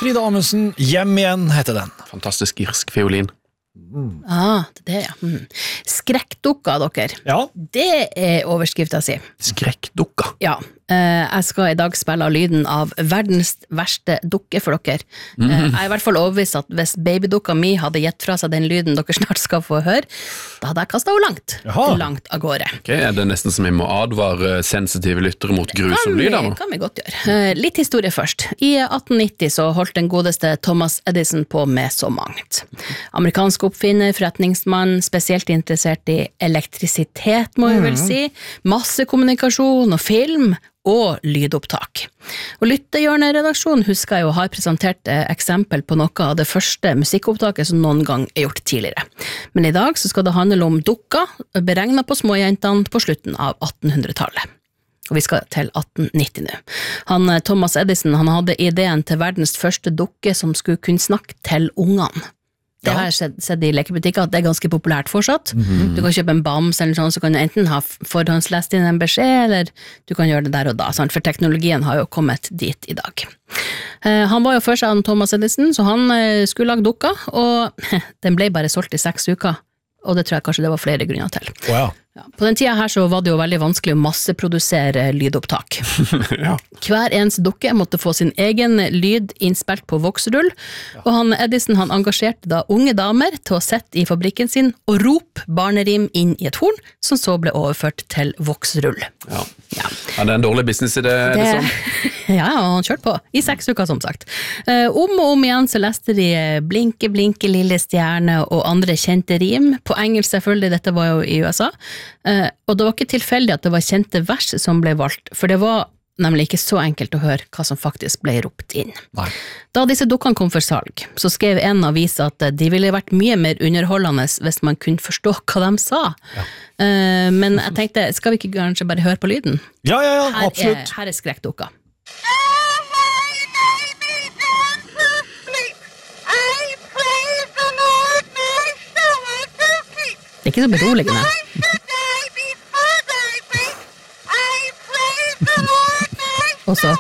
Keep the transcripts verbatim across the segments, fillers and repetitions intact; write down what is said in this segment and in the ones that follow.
Frida Amundsen, Hjem igjen heter den. Fantastisk irsk fiolin. Mm. Ah, det er det, ja. Mm. Skrekkdukka, dere. Ja. Det er overskriften sin. Skrekkdukka? Ja. Uh, jeg skal i dag spille av lyden av verdens verste dukke for dere. Uh, jeg er i hvert fall overbevist at hvis babydukka mi hadde gitt fra seg den lyden dere snart skal få høre, da hadde jeg kastet henne langt. Jaha. Langt av gårde. Ok, er det nesten som jeg må advare sensitive lyttere mot grusom lyd? Det kan vi godt gjøre. Uh, litt historie først. I atten nitti så holdt den godeste Thomas Edison på med så mangt. Amerikansk oppfinner, forretningsmann, spesielt interessert i elektrisitet, må jeg vel si, massekommunikasjon og film, og lydopptak. Og Lyttehjørnet-redaksjonen husker jeg jo har presentert eh, eksempel på noe av det første musikkopptaket som noen gang er gjort tidligere. Men i dag så skal det handle om dukker, beregnet på småjentene på slutten av attenhundretallet. Og vi skal til atten nitti nå. Han, Thomas Edison, han hadde ideen til verdens første dukke som skulle kunne snakke til ungene. Det har jeg sett, sett i lekebutikker at det er ganske populært fortsatt. Mm-hmm. Du kan kjøpe en bams eller sånn, så kan du enten ha forhåndslest inn en beskjed, eller du kan gjøre det der og da, sant? For teknologien har jo kommet dit i dag. Uh, han var jo først av Thomas Edison, så han uh, skulle lage dukka, og den ble bare solgt i seks uker, og det tror jeg kanskje det var flere grunner til. Wow. Ja, på den tida her så var det jo veldig vanskelig å masseprodusere lydopptak. Ja. Hver eneste dukke måtte få sin egen lyd innspilt på voksrull, ja. Og han Edison han engasjerte da unge damer til å sette i fabrikken sin og rope barnerim inn i et horn, som så ble overført til voksrull. Ja, ja. Ja, det er en dårlig business i det, det sånn? Ja, han kjørte på, i seks uker som sagt. Uh, om og om igjen så leste de Blinke, blinke, lille stjerne og andre kjente rim, på engelsk selvfølgelig, dette var jo i U S A. Uh, og det var ikke tilfeldig at det var kjente vers som ble valgt, for det var nemlig ikke så enkelt å høre hva som faktisk ble ropt inn. Nei. Da disse dukkene kom for salg, så skrev en avis at de ville vært mye mer underholdende hvis man kunne forstå hva de sa. Ja. Uh, men jeg tenkte, skal vi ikke kanskje bare høre på lyden? Ja, ja, ja, her absolutt. Er, her er skrekkdukka. Det er ikke så beroligende. Og så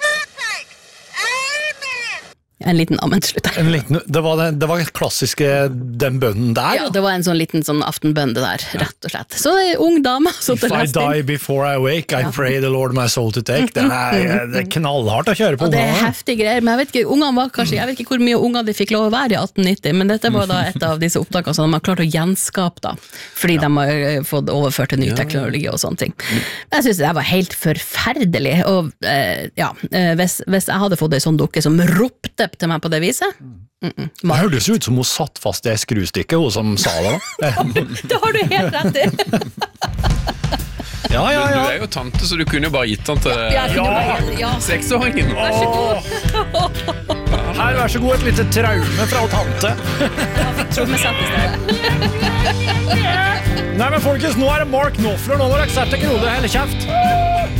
en liten amen til slutt. En liten, det var det, det var klassiske den bønnen der. Ja, det var en sånn liten sånn aftenbønn det der, rett og slett. Så det er ung dame. If I die before I wake, I pray the Lord my soul to take. Det er, det er knallhardt å kjøre på. Og det er heftige greier, men jeg vet ikke, ungene var kanskje, jeg vet ikke hvor mye unger de fikk lov å være i atten nitti, men dette var da et av disse opptakene som de har klart å gjenskape da, fordi ja. De har fått overført til ny teknologi og sånne ting. Jeg synes det var helt forferdelig, og eh, ja, hvis, hvis jeg hadde fått en sånn dukke som ropte til meg på det viset. Mm -mm. Det hørtes ut som hun satt fast i et skrustykke, hun som sa det. Det har du helt rett i. Ja, ja, ja. Du er jo tante, så du kunne jo bare gitt den til ja, ja. Ja. seksåringen. Vær så god. Her, vær så god, et lite traume fra tante. Ja, fikk trommesett i stedet. Nei, men folkens, nå er det Mark Knopfler, nå må dere sette kroner hele kjeft.